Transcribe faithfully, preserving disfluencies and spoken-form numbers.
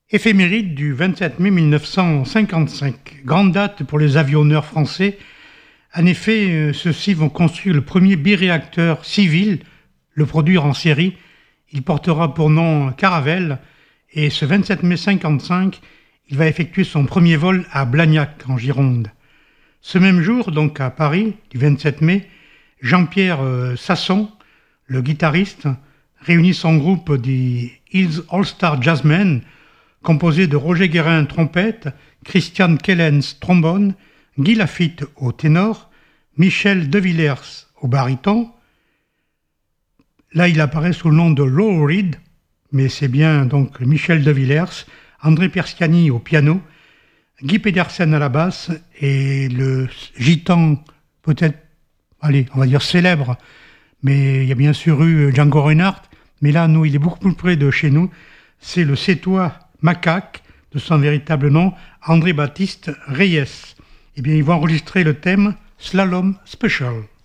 Éphéméride du vingt-sept mai mille neuf cent cinquante-cinq. Grande date pour les avionneurs français. En effet, ceux-ci vont construire le premier biréacteur civil, le produire en série. Il portera pour nom Caravelle et ce vingt-sept mai cinquante-cinq, il va effectuer son premier vol à Blagnac, en Gironde. Ce même jour, donc à Paris, du vingt-sept mai, Jean-Pierre Sasson, le guitariste, réunit son groupe des Hills All-Star Jazzmen, composé de Roger Guérin trompette, Christian Kellens trombone, Guy Lafitte au ténor, Michel De Villers au baryton. Là, il apparaît sous le nom de Lou Reed, mais c'est bien donc Michel De Villers, André Persciani au piano, Guy Pedersen à la basse et le gitan peut-être, allez, on va dire célèbre, mais il y a bien sûr eu Django Reinhardt, mais là, nous, il est beaucoup plus près de chez nous, c'est le Sétois Macaque, de son véritable nom, André Baptiste Reyes. Eh bien, ils vont enregistrer le thème Slalom Special.